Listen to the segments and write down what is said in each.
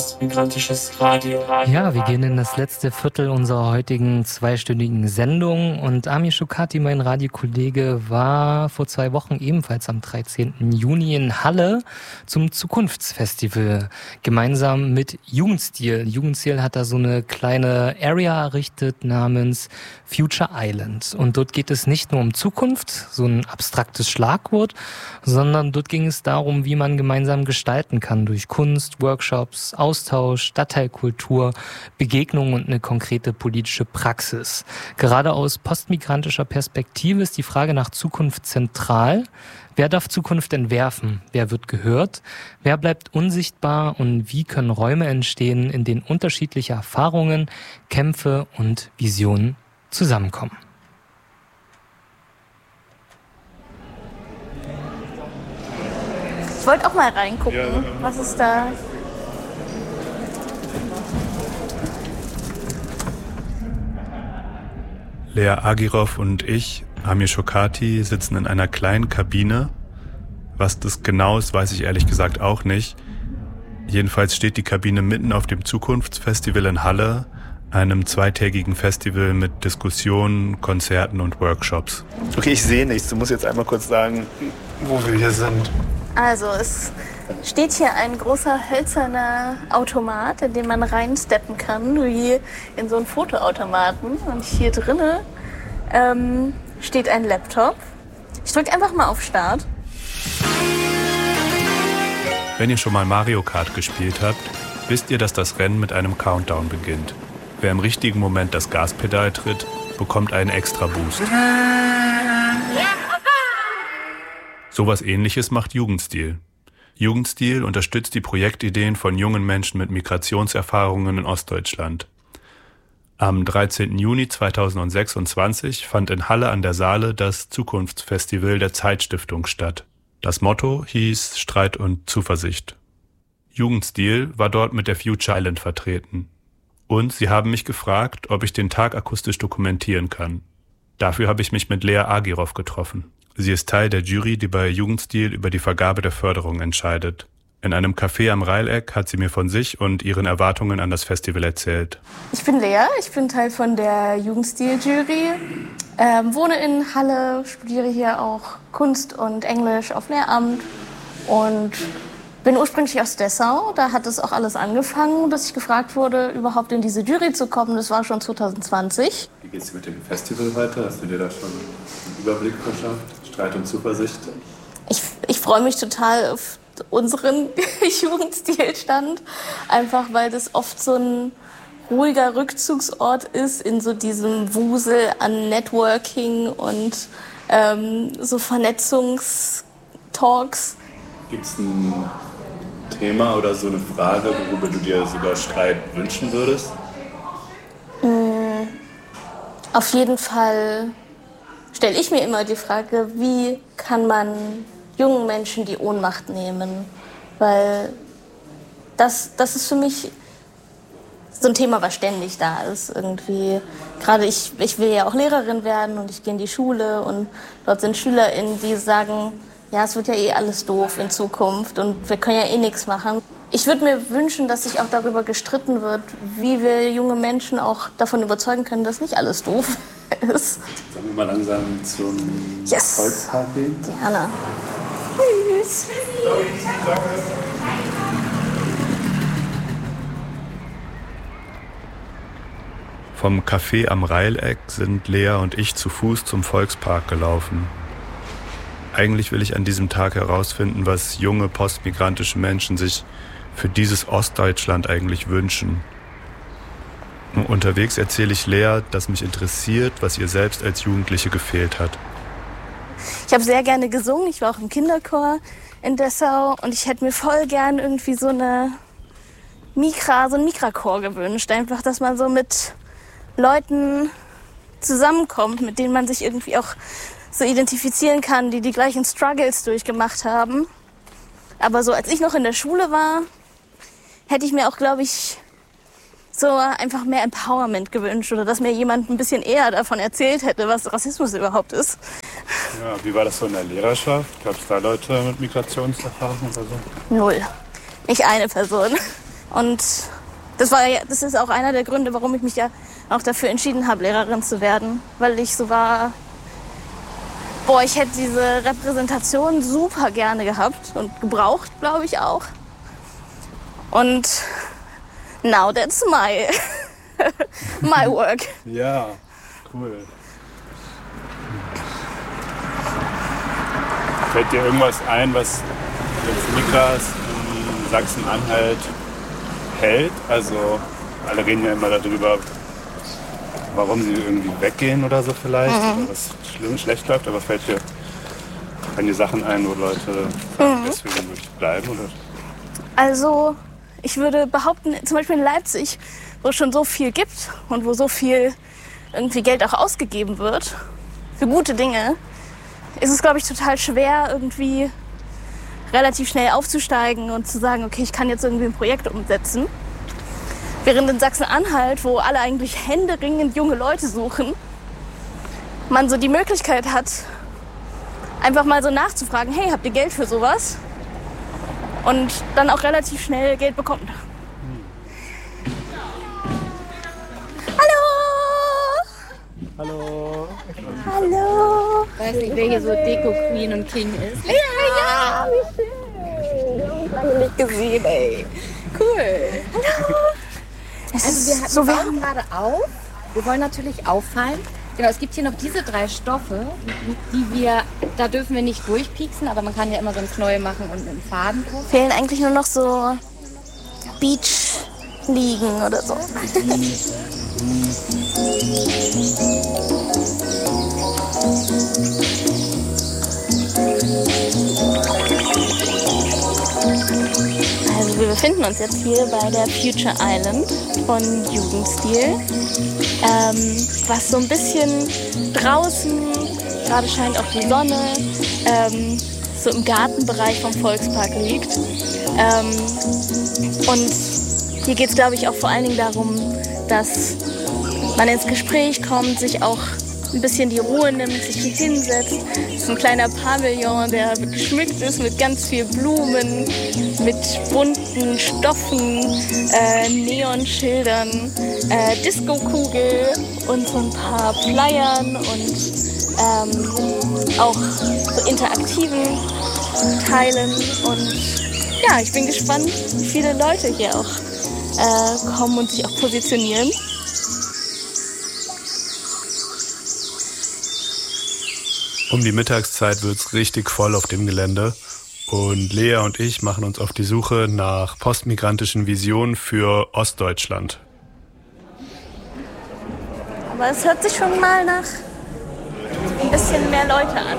Migrantisches Radio. Ja, wir gehen in das letzte Viertel unserer heutigen zweistündigen Sendung und Amir Shokati, mein Radiokollege, war vor 2 Wochen ebenfalls am 13. Juni in Halle zum Zukunftsfestival gemeinsam mit Jugendstil. Jugendstil hat da so eine kleine Area errichtet namens Future Island und dort geht es nicht nur um Zukunft, so ein abstraktes Schlagwort, sondern dort ging es darum, wie man gemeinsam gestalten kann durch Kunst, Workshops, Austausch, Stadtteilkultur, Begegnungen und eine konkrete politische Praxis. Gerade aus postmigrantischer Perspektive ist die Frage nach Zukunft zentral. Wer darf Zukunft entwerfen? Wer wird gehört? Wer bleibt unsichtbar? Und wie können Räume entstehen, in denen unterschiedliche Erfahrungen, Kämpfe und Visionen zusammenkommen? Ich wollte auch mal reingucken, was ist da? Lea Agirov und ich, Amir Shokati, sitzen in einer kleinen Kabine. Was das genau ist, weiß ich ehrlich gesagt auch nicht. Jedenfalls steht die Kabine mitten auf dem Zukunftsfestival in Halle, einem 2-tägigen Festival mit Diskussionen, Konzerten und Workshops. Okay, ich sehe nichts. Du musst jetzt einmal kurz sagen, wo wir hier sind. Also es steht hier ein großer hölzerner Automat, in den man reinsteppen kann, wie in so einen Fotoautomaten. Und hier drinnen steht ein Laptop. Ich drücke einfach mal auf Start. Wenn ihr schon mal Mario Kart gespielt habt, wisst ihr, dass das Rennen mit einem Countdown beginnt. Wer im richtigen Moment das Gaspedal tritt, bekommt einen extra Boost. Sowas Ähnliches macht Jugendstil. Jugendstil unterstützt die Projektideen von jungen Menschen mit Migrationserfahrungen in Ostdeutschland. Am 13. Juni 2026 fand in Halle an der Saale das Zukunftsfestival der Zeitstiftung statt. Das Motto hieß Streit und Zuversicht. Jugendstil war dort mit der Future Island vertreten. Und sie haben mich gefragt, ob ich den Tag akustisch dokumentieren kann. Dafür habe ich mich mit Lea Agirov getroffen. Sie ist Teil der Jury, die bei Jugendstil über die Vergabe der Förderung entscheidet. In einem Café am Reileck hat sie mir von sich und ihren Erwartungen an das Festival erzählt. Ich bin Lea, ich bin Teil von der Jugendstil-Jury, wohne in Halle, studiere hier auch Kunst und Englisch auf Lehramt und bin ursprünglich aus Dessau. Da hat es auch alles angefangen, dass ich gefragt wurde, überhaupt in diese Jury zu kommen. Das war schon 2020. Wie geht's dir mit dem Festival weiter? Hast du dir da schon einen Überblick verschafft? Streit und Zuversicht? Ich freue mich total auf unseren Jugendstilstand, einfach weil das oft so ein ruhiger Rückzugsort ist in so diesem Wusel an Networking und so Vernetzungstalks. Gibt es ein Thema oder so eine Frage, worüber du dir sogar Streit wünschen würdest? Auf jeden Fall stelle ich mir immer die Frage, wie kann man jungen Menschen die Ohnmacht nehmen? Weil das ist für mich so ein Thema, was ständig da ist. Irgendwie. Gerade ich will ja auch Lehrerin werden und ich gehe in die Schule und dort sind SchülerInnen, die sagen, ja, es wird ja eh alles doof in Zukunft und wir können ja eh nichts machen. Ich würde mir wünschen, dass sich auch darüber gestritten wird, wie wir junge Menschen auch davon überzeugen können, dass nicht alles doof ist. Sollen wir mal langsam zum Volkspark gehen? Gerne. Tschüss. Vom Café am Reileck sind Lea und ich zu Fuß zum Volkspark gelaufen. Eigentlich will ich an diesem Tag herausfinden, was junge postmigrantische Menschen sich für dieses Ostdeutschland eigentlich wünschen. Unterwegs erzähle ich Lea, dass mich interessiert, was ihr selbst als Jugendliche gefehlt hat. Ich habe sehr gerne gesungen, ich war auch im Kinderchor in Dessau und ich hätte mir voll gern irgendwie so einen Mikra-Chor gewünscht. Einfach, dass man so mit Leuten zusammenkommt, mit denen man sich irgendwie auch so identifizieren kann, die die gleichen Struggles durchgemacht haben. Aber so als ich noch in der Schule war, hätte ich mir auch, glaube ich, so einfach mehr Empowerment gewünscht oder dass mir jemand ein bisschen eher davon erzählt hätte, was Rassismus überhaupt ist. Ja, wie war das so in der Lehrerschaft? Gab es da Leute mit Migrationserfahrung oder so? 0. Nicht eine Person. Und das ist auch einer der Gründe, warum ich mich ja auch dafür entschieden habe, Lehrerin zu werden. Weil ich so war, ich hätte diese Repräsentation super gerne gehabt und gebraucht, glaube ich auch. Und now that's my work. Ja, cool. Fällt dir irgendwas ein, was jetzt Mikras in Sachsen-Anhalt hält? Also alle reden ja immer darüber, warum sie irgendwie weggehen oder so vielleicht, oder was schlecht läuft, aber fällt dir keine Sachen ein, wo Leute sagen, deswegen würde ich bleiben? Oder? Also ich würde behaupten, zum Beispiel in Leipzig, wo es schon so viel gibt und wo so viel irgendwie Geld auch ausgegeben wird für gute Dinge, ist es, glaube ich, total schwer, irgendwie relativ schnell aufzusteigen und zu sagen, okay, ich kann jetzt irgendwie ein Projekt umsetzen. Während in Sachsen-Anhalt, wo alle eigentlich händeringend junge Leute suchen, man so die Möglichkeit hat, einfach mal so nachzufragen, hey, habt ihr Geld für sowas? Und dann auch relativ schnell Geld bekommt. Hallo! Hallo! Ich weiß nicht, wer hier so Deko-Queen und King ist. Ja, wie schön! Lange nicht gesehen, ey. Cool. Hallo! Also wir bauen gerade auf. Wir wollen natürlich auffallen. Genau, es gibt hier noch diese 3 Stoffe, da dürfen wir nicht durchpieksen, aber man kann ja immer so einen Knäuel machen und einen Faden drauf. Fehlen eigentlich nur noch so Beach-Liegen oder so. Also wir befinden uns jetzt hier bei der Future Island von Jugendstil, was so ein bisschen draußen, gerade scheint auch die Sonne, so im Gartenbereich vom Volkspark liegt. Und hier geht es, glaube ich, auch vor allen Dingen darum, dass man ins Gespräch kommt, sich auch ein bisschen die Ruhe nimmt, sich hier hinsetzt. Das ist ein kleiner Pavillon, der geschmückt ist mit ganz viel Blumen, mit bunten Stoffen, Neonschildern, Disco-Kugel und so ein paar Flyern und auch so interaktiven Teilen. Und ja, ich bin gespannt, wie viele Leute hier auch kommen und sich auch positionieren. Um die Mittagszeit wird's richtig voll auf dem Gelände und Lea und ich machen uns auf die Suche nach postmigrantischen Visionen für Ostdeutschland. Aber es hört sich schon mal nach ein bisschen mehr Leute an.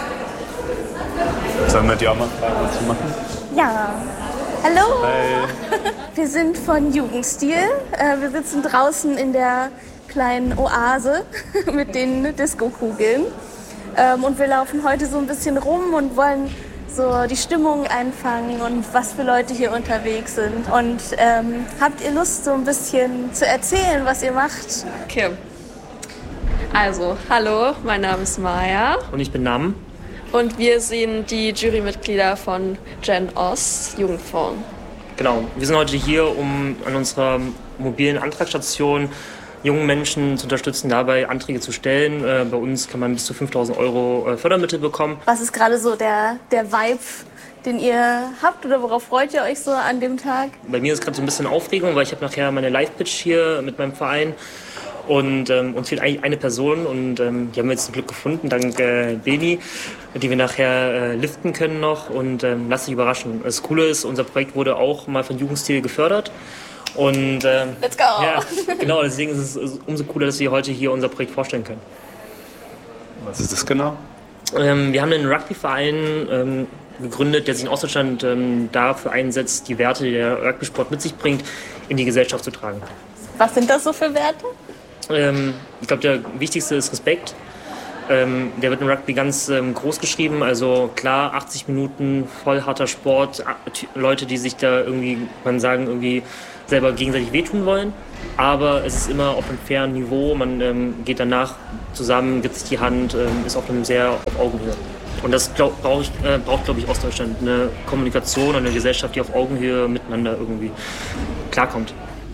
Sollen wir dir auch mal fragen, was wir machen? Ja. Hallo. Hey. Wir sind von Jugendstil. Wir sitzen draußen in der kleinen Oase mit den Disco-Kugeln. Und wir laufen heute so ein bisschen rum und wollen so die Stimmung einfangen und was für Leute hier unterwegs sind. Und habt ihr Lust, so ein bisschen zu erzählen, was ihr macht? Okay. Also, hallo, mein Name ist Maya. Und ich bin Nam. Und wir sind die Jurymitglieder von Gen Ost Jugendfonds. Genau, wir sind heute hier, um an unserer mobilen Antragsstation jungen Menschen zu unterstützen, dabei Anträge zu stellen. Bei uns kann man bis zu 5.000 € Fördermittel bekommen. Was ist gerade so der Vibe, den ihr habt oder worauf freut ihr euch so an dem Tag? Bei mir ist gerade so ein bisschen Aufregung, weil ich habe nachher meine Live-Pitch hier mit meinem Verein. Und uns fehlt eigentlich eine Person und die haben wir jetzt zum Glück gefunden, dank Beni, die wir nachher liften können noch und lasst dich überraschen. Das Coole ist, unser Projekt wurde auch mal von Jugendstil gefördert. Und Let's go! Ja, genau, deswegen ist es umso cooler, dass wir heute hier unser Projekt vorstellen können. Was ist das genau? Wir haben einen Rugbyverein gegründet, der sich in Ostdeutschland dafür einsetzt, die Werte, die der Rugby-Sport mit sich bringt, in die Gesellschaft zu tragen. Was sind das so für Werte? Ich glaube, der wichtigste ist Respekt. Der wird im Rugby ganz groß geschrieben. Also klar, 80 Minuten, voll harter Sport, Leute, die sich da irgendwie, man sagen, irgendwie selber gegenseitig wehtun wollen. Aber es ist immer auf einem fairen Niveau. Man geht danach zusammen, gibt sich die Hand, ist auf einem sehr auf Augenhöhe. Und das braucht, glaube ich, Ostdeutschland. Eine Kommunikation und eine Gesellschaft, die auf Augenhöhe miteinander irgendwie klarkommt.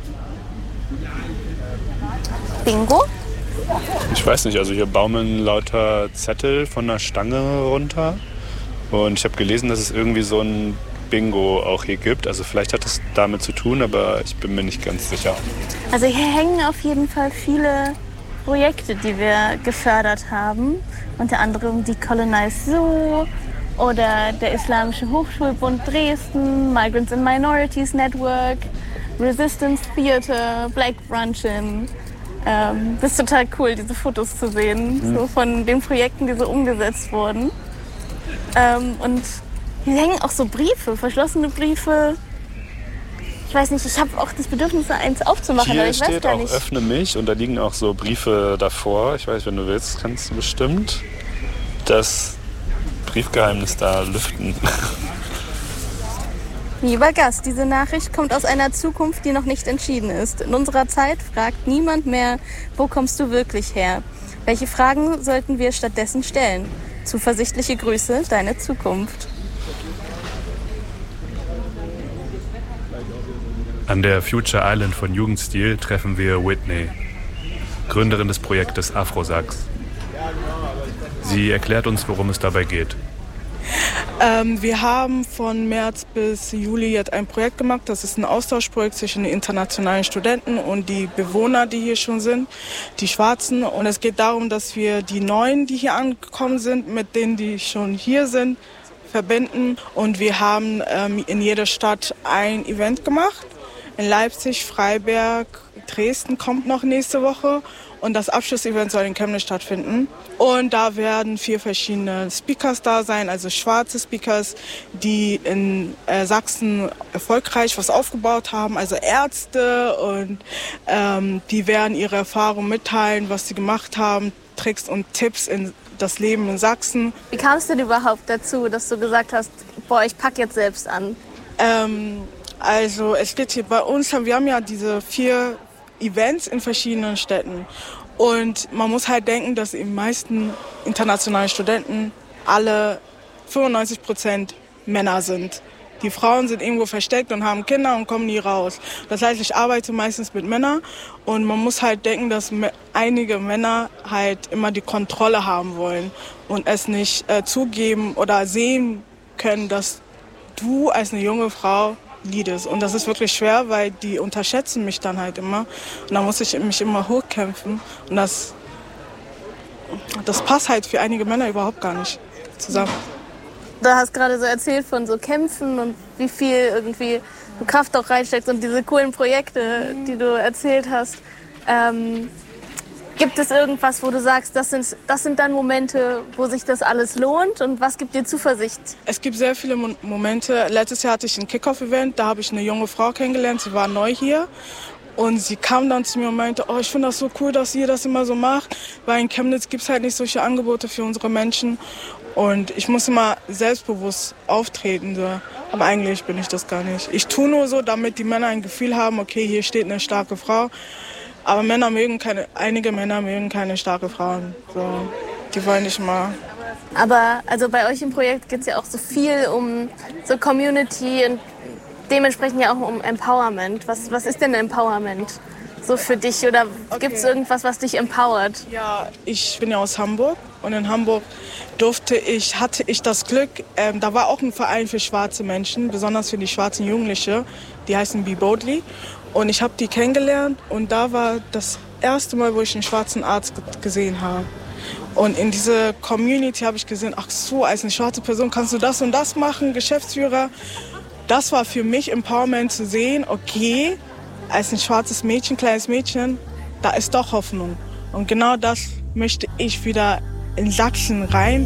Bingo? Ich weiß nicht, also hier baumeln lauter Zettel von der Stange runter. Und ich habe gelesen, dass es irgendwie so ein Bingo auch hier gibt. Also vielleicht hat es damit zu tun, aber ich bin mir nicht ganz sicher. Also hier hängen auf jeden Fall viele Projekte, die wir gefördert haben. Unter anderem die Colonized Zoo oder der Islamische Hochschulbund Dresden, Migrants and Minorities Network, Resistance Theater, Black Brunchin. Das ist total cool, diese Fotos zu sehen, so von den Projekten, die so umgesetzt wurden. Und hier hängen auch so Briefe, verschlossene Briefe. Ich weiß nicht, ich habe auch das Bedürfnis, eins aufzumachen, Hier aber ich weiß steht gar auch nicht. Öffne mich und da liegen auch so Briefe davor. Ich weiß, wenn du willst, kannst du bestimmt das Briefgeheimnis da lüften. Lieber Gast, diese Nachricht kommt aus einer Zukunft, die noch nicht entschieden ist. In unserer Zeit fragt niemand mehr, wo kommst du wirklich her? Welche Fragen sollten wir stattdessen stellen? Zuversichtliche Grüße, deine Zukunft. An der Future Island von Jugendstil treffen wir Whitney, Gründerin des Projektes Afrosax. Sie erklärt uns, worum es dabei geht. Wir haben von März bis Juli jetzt ein Projekt gemacht. Das ist ein Austauschprojekt zwischen den internationalen Studenten und die Bewohner, die hier schon sind, die Schwarzen. Und es geht darum, dass wir die Neuen, die hier angekommen sind, mit denen, die schon hier sind, verbinden. Und wir haben in jeder Stadt ein Event gemacht. In Leipzig, Freiberg, Dresden kommt noch nächste Woche. Und das Abschlussevent soll in Chemnitz stattfinden. Und da werden 4 verschiedene Speakers da sein, also schwarze Speakers, die in Sachsen erfolgreich was aufgebaut haben, also Ärzte. Und die werden ihre Erfahrungen mitteilen, was sie gemacht haben, Tricks und Tipps in das Leben in Sachsen. Wie kam es denn überhaupt dazu, dass du gesagt hast, boah, ich pack jetzt selbst an? Also es geht hier bei uns, wir haben ja diese 4 Events in verschiedenen Städten. Und man muss halt denken, dass die meisten internationalen Studenten alle 95% Männer sind. Die Frauen sind irgendwo versteckt und haben Kinder und kommen nie raus. Das heißt, ich arbeite meistens mit Männern und man muss halt denken, dass einige Männer halt immer die Kontrolle haben wollen und es nicht zugeben oder sehen können, dass du als eine junge Frau leadest. Und das ist wirklich schwer, weil die unterschätzen mich dann halt immer. Und da muss ich mich immer hochkämpfen. Und das passt halt für einige Männer überhaupt gar nicht zusammen. Du hast gerade so erzählt von so Kämpfen und wie viel irgendwie du Kraft auch reinsteckst und diese coolen Projekte, die du erzählt hast. Gibt es irgendwas, wo du sagst, das sind dann Momente, wo sich das alles lohnt und was gibt dir Zuversicht? Es gibt sehr viele Momente. Letztes Jahr hatte ich ein Kick-Off-Event, da habe ich eine junge Frau kennengelernt, sie war neu hier. Und sie kam dann zu mir und meinte, oh, ich finde das so cool, dass ihr das immer so macht, weil in Chemnitz gibt es halt nicht solche Angebote für unsere Menschen. Und ich muss immer selbstbewusst auftreten, so. Aber eigentlich bin ich das gar nicht. Ich tue nur so, damit die Männer ein Gefühl haben, okay, hier steht eine starke Frau. Aber einige Männer mögen keine starke Frauen. So, die wollen nicht mal. Aber also bei euch im Projekt geht es ja auch so viel um so Community und dementsprechend ja auch um Empowerment. Was ist denn Empowerment so für dich? Oder gibt es irgendwas, was dich empowert? Ja, ich bin ja aus Hamburg und in Hamburg hatte ich das Glück, da war auch ein Verein für schwarze Menschen, besonders für die schwarzen Jugendliche, die heißen Be Boldly. Und ich habe die kennengelernt und da war das erste Mal, wo ich einen schwarzen Arzt gesehen habe. Und in dieser Community habe ich gesehen, ach so, als eine schwarze Person kannst du das und das machen, Geschäftsführer. Das war für mich Empowerment zu sehen, okay, als ein schwarzes Mädchen, kleines Mädchen, da ist doch Hoffnung. Und genau das möchte ich wieder in Sachsen rein.